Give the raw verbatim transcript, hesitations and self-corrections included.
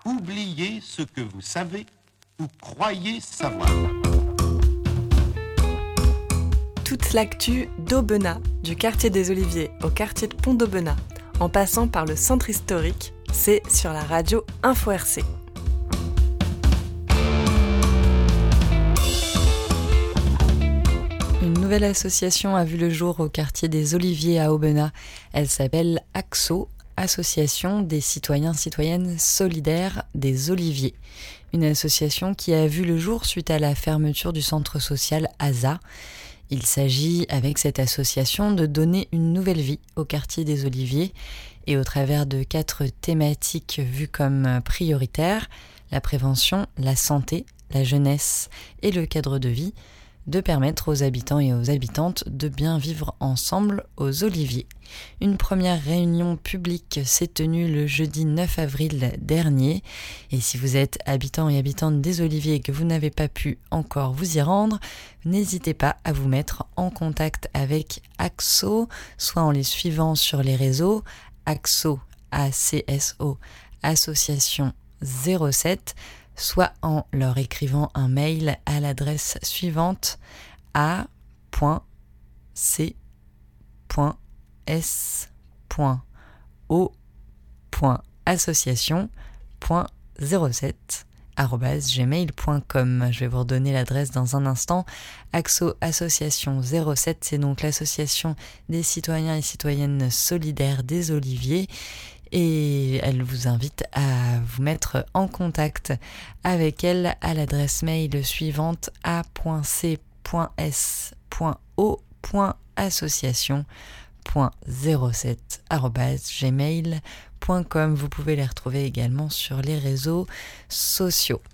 Oubliez ce que vous savez ou croyez savoir. Toute l'actu d'Aubenas, du quartier des Oliviers au quartier de Pont d'Aubenas, en passant par le centre historique, c'est sur la radio Info R C. Une nouvelle association a vu le jour au quartier des Oliviers à Aubenas. Elle s'appelle AXO, Association des citoyens citoyennes solidaires des Oliviers. Une association qui a vu le jour suite à la fermeture du centre social Asa. Il s'agit, avec cette association, de donner une nouvelle vie au quartier des Oliviers et au travers de quatre thématiques vues comme prioritaires, la prévention, la santé, la jeunesse et le cadre de vie, de permettre aux habitants et aux habitantes de bien vivre ensemble aux Oliviers. Une première réunion publique s'est tenue le jeudi neuf avril dernier. Et si vous êtes habitant et habitante des Oliviers et que vous n'avez pas pu encore vous y rendre, n'hésitez pas à vous mettre en contact avec AXO, soit en les suivant sur les réseaux AXO, A C S O, Association zéro sept, soit en leur écrivant un mail à l'adresse suivante a point c point s point o point association point zéro sept arobase gmail point com. Je vais vous redonner l'adresse dans un instant. AXO Association zéro sept, c'est donc l'association des citoyens et citoyennes solidaires des Oliviers. Et elle vous invite à vous mettre en contact avec elle à l'adresse mail suivante a point c point s point o point association point zéro sept arobase gmail point com. Vous pouvez les retrouver également sur les réseaux sociaux.